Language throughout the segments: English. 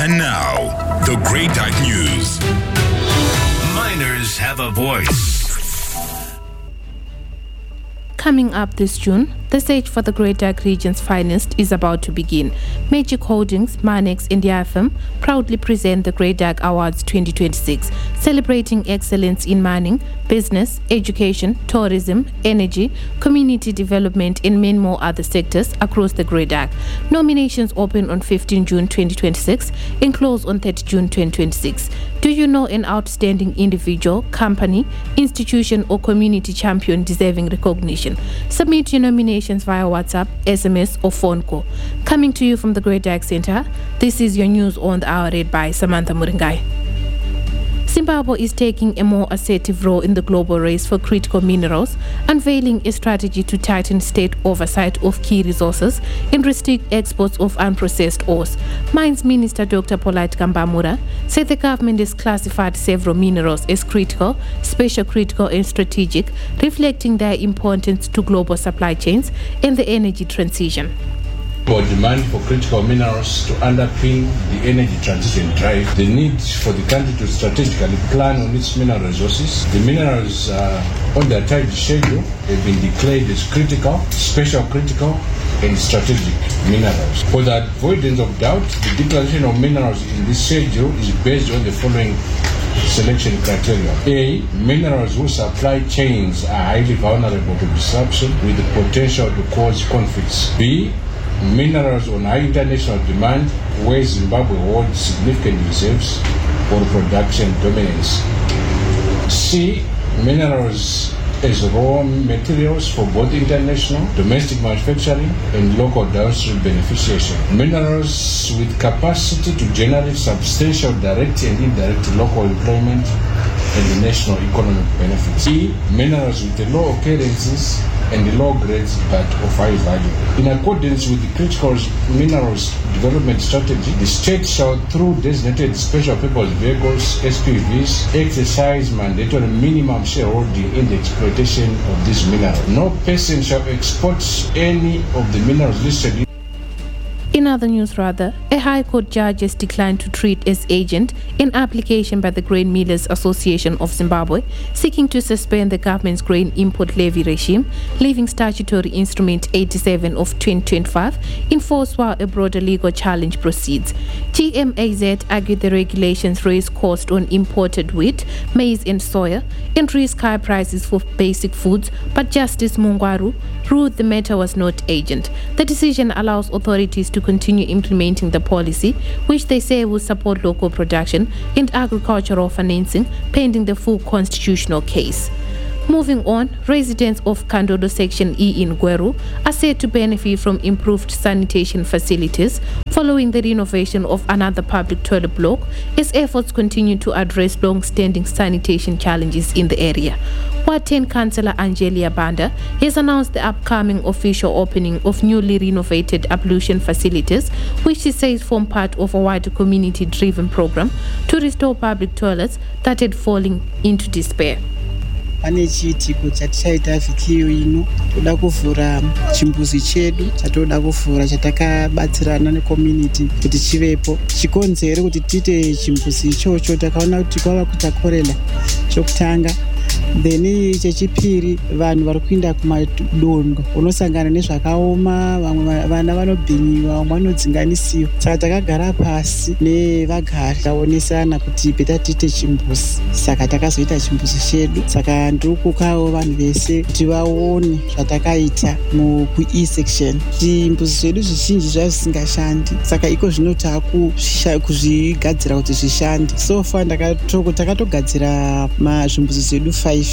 And now, the Great Dark News. Miners have a voice. Coming up this June, the search for the Great Dark region's finest is about to begin. Magic Holdings, Manex and Diafem proudly present the Great Dark Awards 2026, celebrating excellence in mining, business, education, tourism, energy, community development and many more other sectors across the Great Dark. Nominations open on 15 June 2026 and close on 30 June 2026. Do you know an outstanding individual, company, institution or community champion deserving recognition? Submit your nominations via WhatsApp, SMS or phone call. Coming to you from the Great Dark Center, this is your news on the hour read by Samantha Muringai. Zimbabwe is taking a more assertive role in the global race for critical minerals, unveiling a strategy to tighten state oversight of key resources and restrict exports of unprocessed ores. Mines Minister Dr. Polite Kambamura said the government has classified several minerals as critical, special critical and strategic, reflecting their importance to global supply chains and the energy transition. For demand for critical minerals to underpin the energy transition drive, the need for the country to strategically plan on its mineral resources. The minerals on their tight schedule have been declared as critical, special critical, and strategic minerals. For the avoidance of doubt, the declaration of minerals in this schedule is based on the following selection criteria. A. Minerals whose supply chains are highly vulnerable to disruption with the potential to cause conflicts. B. Minerals on high international demand where Zimbabwe holds significant reserves or production dominance. C. Minerals as raw materials for both international, domestic manufacturing and local downstream beneficiation. Minerals with capacity to generate substantial direct and indirect local employment and the national economic benefits. E. Minerals with the low occurrences and the low grades but of high value. In accordance with the Critical Minerals Development Strategy, the state shall, through designated special purpose vehicles, SPVs, exercise mandatory minimum shareholding in the exploitation of these minerals. No person shall export any of the minerals listed. In other news, a High Court judge has declined to treat as agent an application by the Grain Millers Association of Zimbabwe seeking to suspend the government's grain import levy regime, leaving statutory instrument 87 of 2025 in force while a broader legal challenge proceeds. GMAZ argued the regulations raise cost on imported wheat, maize and soya and raise high prices for basic foods, but Justice Mungwaru ruled the matter was not agent. The decision allows authorities to continue implementing the policy, which they say will support local production and agricultural financing, pending the full constitutional case. Moving on, residents of Kandodo Section E in Gweru are said to benefit from improved sanitation facilities following the renovation of another public toilet block as efforts continue to address long-standing sanitation challenges in the area. Ward 10 Councillor Angelia Banda has announced the upcoming official opening of newly renovated ablution facilities, which she says form part of a wider community-driven program to restore public toilets that had fallen into despair. Pane chiitiko chatichaita vhiki iyo ino toda kuvhura chimbuzi chedu chatoda kuvhura chatakabatsirana necommunity kuti chivepo. Chikonzero kuti tiite chimbuzi ichocho takaona kuti kwava kutakorela chokutanga. Then chechipiri vanhu vari kuinda kumadongo unosangana nezvakaoma, vamwe vana vanobhinyiwa, vamwe vanodzinganisiwa. Saka takagara pasi nevagari taonesana kuti beta tiite chimbuzi. Saka takazoita chimbuzi chedu. Saka ndiri kukawo vanhu vese kuti vaone zvatakaita muE section. Zvimbuzi zvedu zvizhinji zvaiva zvisingashandi. Saka iko zvino taakuzvigadzira kuti zvishande. So far takatogadzira zvimbuzi zvedu 5.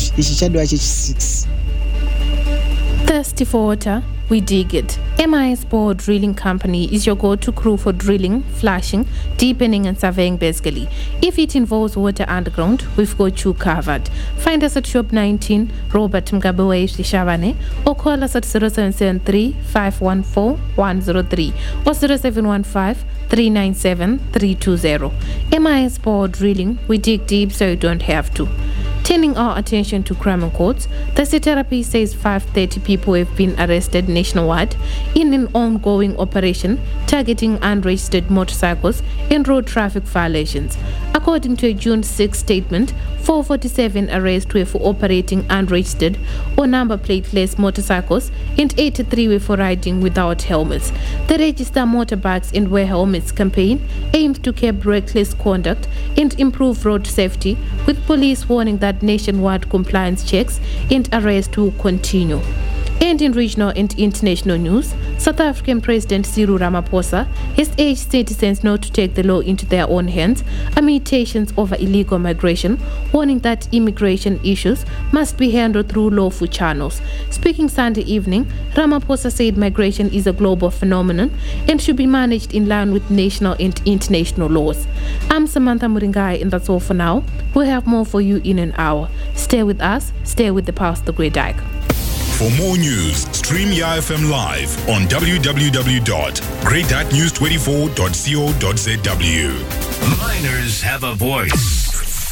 Thirsty for water? We dig it. MIS Bore Drilling Company is your go-to crew for drilling, flashing, deepening and surveying basically. If it involves water underground, we've got you covered. Find us at Shop 19, Robert Mugabe Shavane, or call us at 0773 514 103 or 0715 397 320. MIS Bore Drilling, we dig deep so you don't have to. Turning our attention to crime and courts, the CTRP says 530 people have been arrested nationwide in an ongoing operation targeting unregistered motorcycles and road traffic violations. According to a June 6 statement, 447 arrests were for operating unregistered or number plateless motorcycles and 83 were for riding without helmets. The Register Motorbikes and Wear Helmets campaign aims to curb reckless conduct and improve road safety, with police warning that nationwide compliance checks and arrests will continue. And in regional and international news, South African President Cyril Ramaphosa has urged citizens not to take the law into their own hands amid tensions over illegal migration, warning that immigration issues must be handled through lawful channels. Speaking Sunday evening, Ramaphosa said migration is a global phenomenon and should be managed in line with national and international laws. I'm Samantha Muringai, and that's all for now. We'll have more for you in an hour. Stay with us, stay with the Pulse, the Great Dyke. For more news, stream YFM live on www.greatnews24.co.zw. Miners have a voice.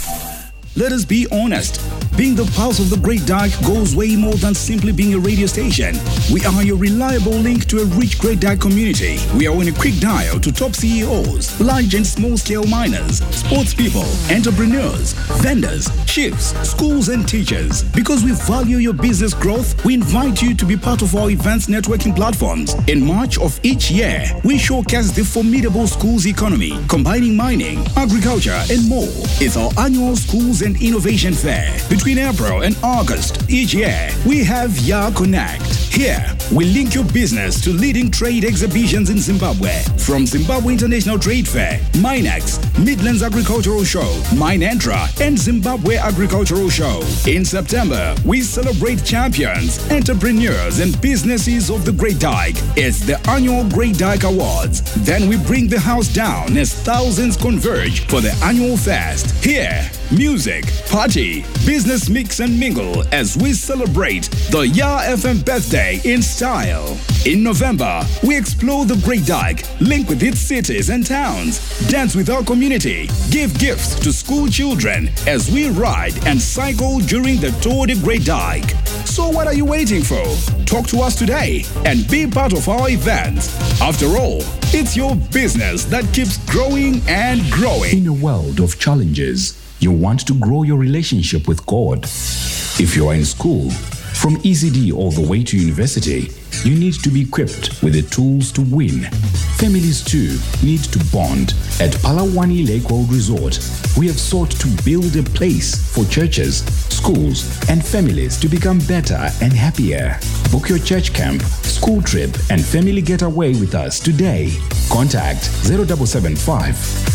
Let us be honest. Being the Pulse of the Great Dyke goes way more than simply being a radio station. We are your reliable link to a rich Great Dyke community. We are on a quick dial to top CEOs, large and small-scale miners, sports people, entrepreneurs, vendors, chiefs, schools and teachers. Because we value your business growth, we invite you to be part of our events networking platforms. In March of each year, we showcase the formidable schools economy, combining mining, agriculture and more. It's our annual Schools and Innovation Fair. Between April and August each year, we have YA Connect. Here, we link your business to leading trade exhibitions in Zimbabwe. From Zimbabwe International Trade Fair, Minex, Midlands Agricultural Show, Minentra, and Zimbabwe Agricultural Show. In September, we celebrate champions, entrepreneurs, and businesses of the Great Dyke. It's the annual Great Dyke Awards. Then we bring the house down as thousands converge for the annual fest. Here, music, party, business mix and mingle as we celebrate the YA FM birthday in style. In November, we explore the Great Dyke, link with its cities and towns, dance with our community, give gifts to school children as we ride and cycle during the Tour de Great Dyke. So what are you waiting for? Talk to us today and be part of our event. After all, it's your business that keeps growing and growing. In a world of challenges, you want to grow your relationship with God. If you are in school, from ECD all the way to university, you need to be equipped with the tools to win. Families too need to bond. At Palawani Lake World Resort, we have sought to build a place for churches, schools, and families to become better and happier. Book your church camp, school trip, and family getaway with us today. Contact 0775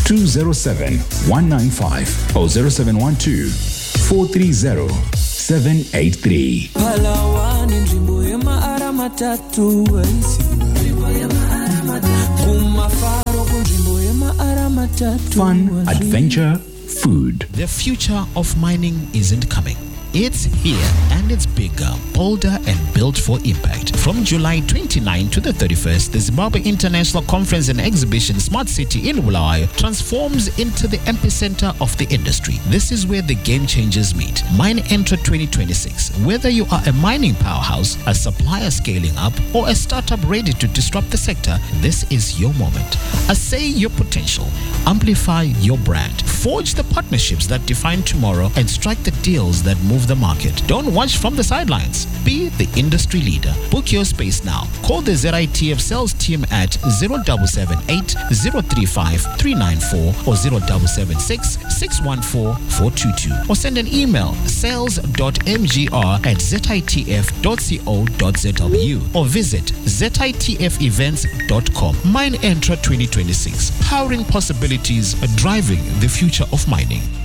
207 195 or 0712 430 783. Fun, adventure, food. The future of mining isn't coming. It's here, and it's bigger, bolder, and built for impact. From July 29 to the 31st, the Zimbabwe International Conference and Exhibition Smart City in Bulawayo transforms into the epicenter of the industry. This is where the game changers meet. Minentra 2026. Whether you are a mining powerhouse, a supplier scaling up, or a startup ready to disrupt the sector, this is your moment. Assay your potential. Amplify your brand. Forge the partnerships that define tomorrow and strike the deals that move the market. Don't watch from the sidelines. Be the industry leader. Book your space now. Call the ZITF sales team at 0778 035 394 or 0776 614 422 or send an email sales.mgr@zitf.co.zw or visit zitfevents.com. Minentra 2026. Powering possibilities, driving the future of mining.